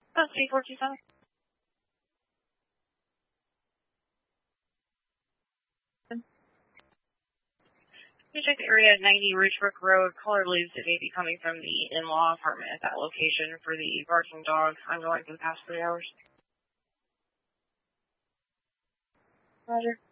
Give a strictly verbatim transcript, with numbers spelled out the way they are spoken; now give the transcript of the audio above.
Oh, three four two seven. You check the area at ninety Ridgebrook Road. Caller believes it may be coming from the in-law apartment at that location for the barking dog ongoing for the past three hours. Roger.